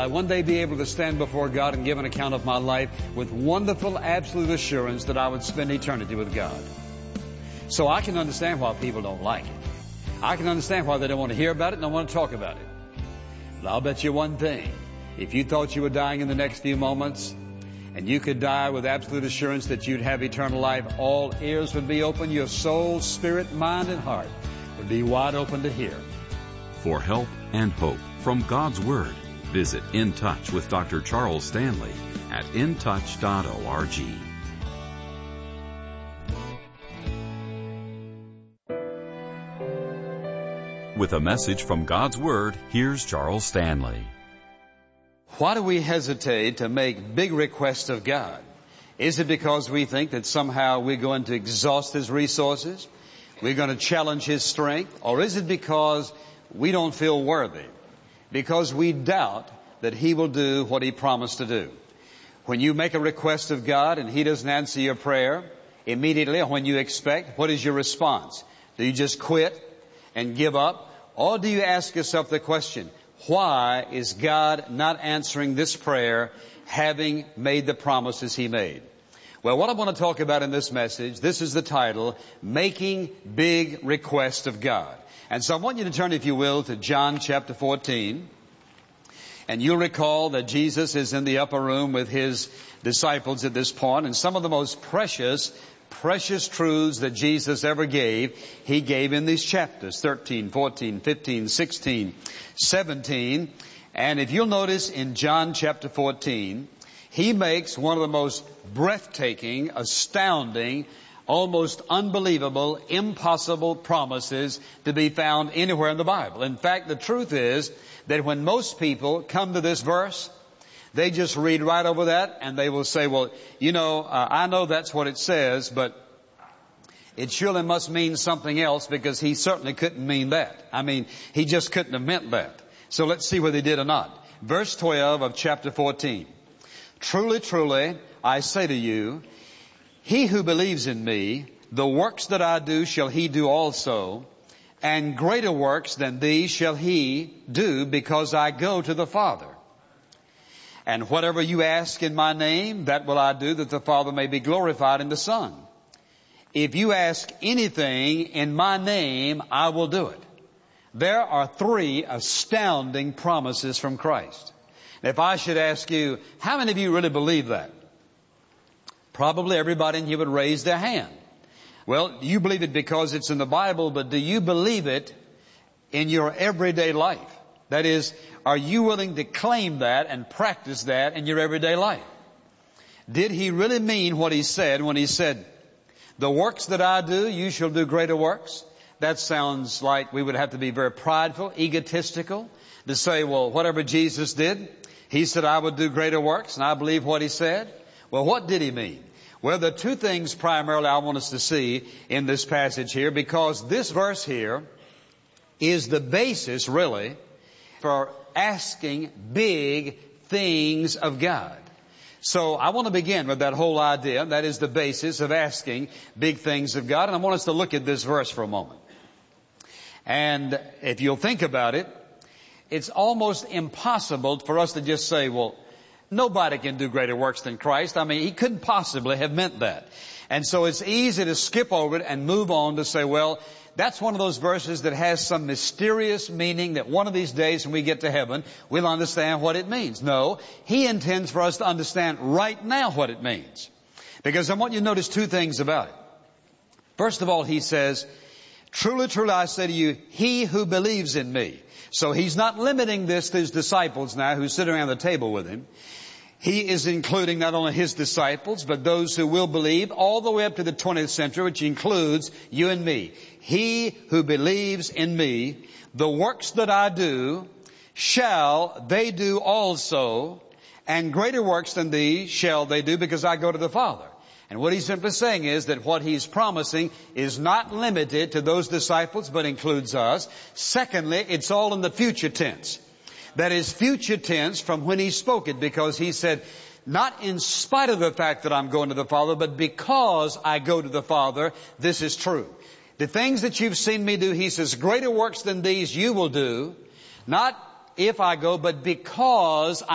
one day be able to stand before God and give an account of my life with wonderful, absolute assurance that I would spend eternity with God. So I can understand why people don't like it. I can understand why they don't want to hear about it and don't want to talk about it. But I'll bet you one thing. If you thought you were dying in the next few moments, and you could die with absolute assurance that you'd have eternal life, all ears would be open. Your soul, spirit, mind, and heart would be wide open to hear. For help and hope from God's Word, visit In Touch with Dr. Charles Stanley at intouch.org. With a message from God's Word, here's Charles Stanley. Why do we hesitate to make big requests of God? Is it because we think that somehow we're going to exhaust His resources? We're going to challenge His strength? Or is it because we don't feel worthy? Because we doubt that He will do what He promised to do? When you make a request of God and He doesn't answer your prayer immediately, or when you expect, what is your response? Do you just quit and give up? Or do you ask yourself the question, why is God not answering this prayer, having made the promises He made? Well, what I want to talk about in this message, this is the title, Making Big Requests of God. And so I want you to turn, if you will, to John chapter 14. And you'll recall that Jesus is in the upper room with His disciples at this point, and some of the most precious truths that Jesus ever gave, He gave in these chapters, 13, 14, 15, 16, 17. And if you'll notice in John chapter 14, He makes one of the most breathtaking, astounding, almost unbelievable, impossible promises to be found anywhere in the Bible. In fact, the truth is that when most people come to this verse, they just read right over that and they will say, well, I know that's what it says, but it surely must mean something else, because He certainly couldn't mean that. He just couldn't have meant that. So let's see whether He did or not. Verse 12 of chapter 14. Truly, truly, I say to you, he who believes in me, the works that I do shall he do also, and greater works than these shall he do, because I go to the Father. And whatever you ask in my name, that will I do, that the Father may be glorified in the Son. If you ask anything in my name, I will do it. There are three astounding promises from Christ. If I should ask you, how many of you really believe that? Probably everybody in here would raise their hand. Well, you believe it because it's in the Bible, but do you believe it in your everyday life? That is, are you willing to claim that and practice that in your everyday life? Did He really mean what He said when He said, the works that I do, you shall do greater works? That sounds like we would have to be very prideful, egotistical, to say, well, whatever Jesus did, He said I would do greater works, and I believe what He said. Well, what did He mean? Well, there are two things primarily I want us to see in this passage here, because this verse here is the basis, really, for asking big things of God. So I want to begin with that whole idea. That is the basis of asking big things of God. And I want us to look at this verse for a moment. And if you'll think about it, it's almost impossible for us to just say, well, nobody can do greater works than Christ. He couldn't possibly have meant that. And so it's easy to skip over it and move on to say, well, that's one of those verses that has some mysterious meaning that one of these days when we get to heaven, we'll understand what it means. No, He intends for us to understand right now what it means. Because I want you to notice two things about it. First of all, He says, truly, truly, I say to you, he who believes in me. So He's not limiting this to His disciples now who sit around the table with Him. He is including not only His disciples, but those who will believe all the way up to the 20th century, which includes you and me. He who believes in me, the works that I do, shall they do also, and greater works than these shall they do, because I go to the Father. And what He's simply saying is that what He's promising is not limited to those disciples, but includes us. Secondly, it's all in the future tense. That is future tense from when He spoke it, because He said, not in spite of the fact that I'm going to the Father, but because I go to the Father, this is true. The things that you've seen me do, He says, greater works than these you will do, not if I go, but because